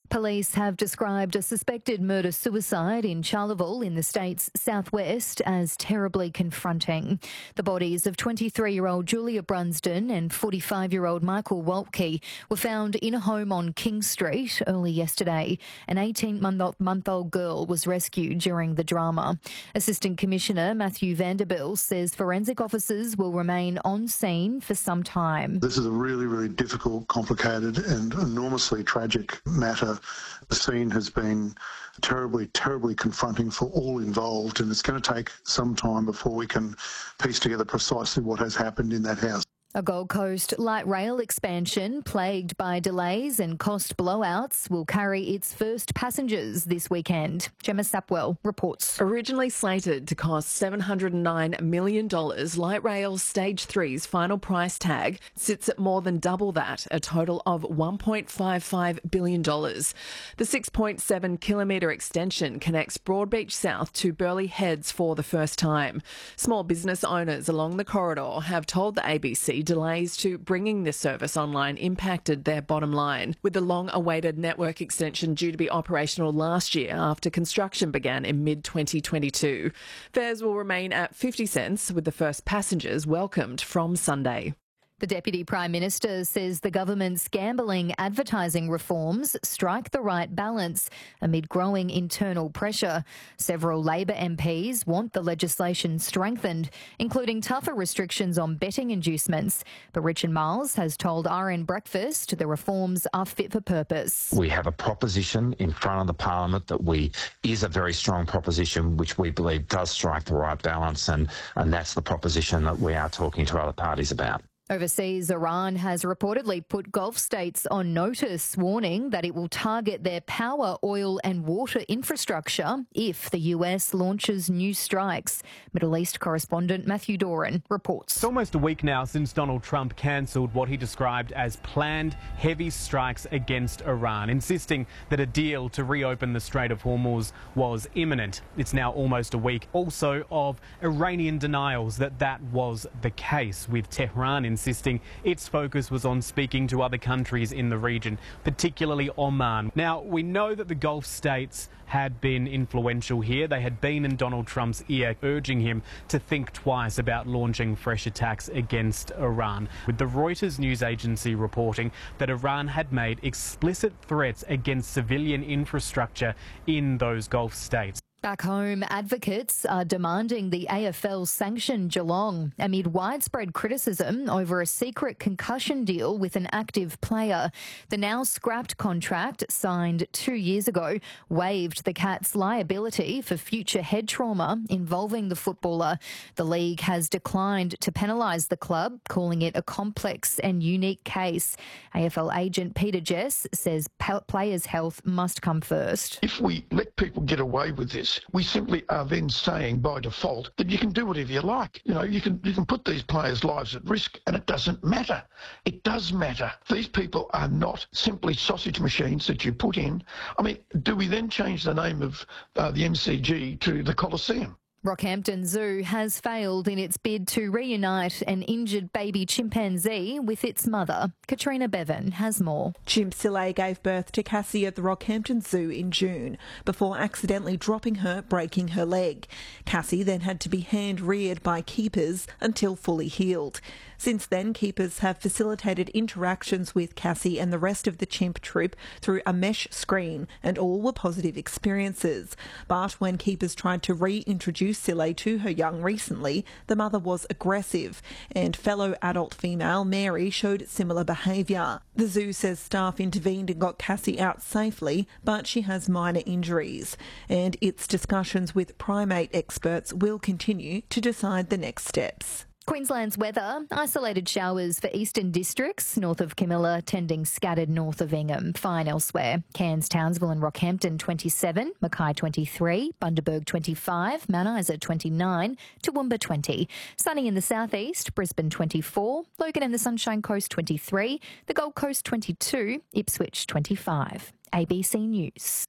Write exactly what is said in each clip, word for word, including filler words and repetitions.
Police have described a suspected murder-suicide in Charleville in the state's southwest as terribly confronting. The bodies of twenty-three-year-old Julia Brunsden and forty-five-year-old Michael Waltke were found in a home on King Street early yesterday. An eighteen-month-old girl was rescued during the drama. Assistant Commissioner Matthew Vanderbilt says forensic officers will remain on scene for some time. This is a really, really difficult, complicated and enormously tragic matter. The scene has been terribly, terribly confronting for all involved, and it's going to take some time before we can piece together precisely what has happened in that house. A Gold Coast light rail expansion plagued by delays and cost blowouts will carry its first passengers this weekend. Gemma Sapwell reports. Originally slated to cost seven hundred nine million dollars, Light Rail Stage three's final price tag sits at more than double that, a total of one point five five billion dollars. The six point seven kilometre extension connects Broadbeach South to Burleigh Heads for the first time. Small business owners along the corridor have told the A B C delays to bringing this service online impacted their bottom line, with the long-awaited network extension due to be operational last year after construction began in mid twenty twenty-two. Fares will remain at fifty cents, with the first passengers welcomed from Sunday. The Deputy Prime Minister says the government's gambling advertising reforms strike the right balance amid growing internal pressure. Several Labor M Ps want the legislation strengthened, including tougher restrictions on betting inducements. But Richard Marles has told R N Breakfast the reforms are fit for purpose. We have a proposition in front of the Parliament that we is a very strong proposition which we believe does strike the right balance, and, and that's the proposition that we are talking to other parties about. Overseas, Iran has reportedly put Gulf states on notice, warning that it will target their power, oil and water infrastructure if the U S launches new strikes. Middle East correspondent Matthew Doran reports. It's almost a week now since Donald Trump cancelled what he described as planned heavy strikes against Iran, insisting that a deal to reopen the Strait of Hormuz was imminent. It's now almost a week also of Iranian denials that that was the case, with Tehran in insisting its focus was on speaking to other countries in the region, particularly Oman. Now, we know that the Gulf states had been influential here. They had been in Donald Trump's ear, urging him to think twice about launching fresh attacks against Iran, with the Reuters news agency reporting that Iran had made explicit threats against civilian infrastructure in those Gulf states. Back home, advocates are demanding the A F L sanction Geelong amid widespread criticism over a secret concussion deal with an active player. The now scrapped contract, signed two years ago, waived the Cats' liability for future head trauma involving the footballer. The league has declined to penalise the club, calling it a complex and unique case. A F L agent Peter Jess says players' health must come first. If we let people get away with this, we simply are then saying by default that you can do whatever you like. You know, you can you can put these players' lives at risk, and it doesn't matter. It does matter. These people are not simply sausage machines that you put in. I mean, do we then change the name of uh, the M C G to the Coliseum? Rockhampton Zoo has failed in its bid to reunite an injured baby chimpanzee with its mother. Katrina Bevan has more. Chimp Soleil gave birth to Cassie at the Rockhampton Zoo in June before accidentally dropping her, breaking her leg. Cassie then had to be hand-reared by keepers until fully healed. Since then, keepers have facilitated interactions with Cassie and the rest of the chimp troop through a mesh screen, and all were positive experiences. But when keepers tried to reintroduce Soleil to her young recently, the mother was aggressive, and fellow adult female Mary showed similar behaviour. The zoo says staff intervened and got Cassie out safely, but she has minor injuries, and its discussions with primate experts will continue to decide the next steps. Queensland's weather, isolated showers for eastern districts, north of Camilla, tending scattered north of Ingham. Fine elsewhere. Cairns, Townsville and Rockhampton twenty-seven, Mackay twenty-three, Bundaberg twenty-five, Mount Isa twenty-nine, Toowoomba twenty. Sunny in the southeast, Brisbane twenty-four, Logan and the Sunshine Coast twenty-three, the Gold Coast twenty-two, Ipswich twenty-five. A B C News.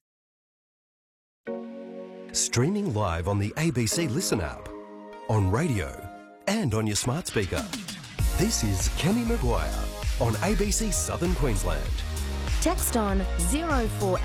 Streaming live on the A B C Listen app, on radio and on your smart speaker. This is Kenny Maguire on A B C Southern Queensland. Text on zero four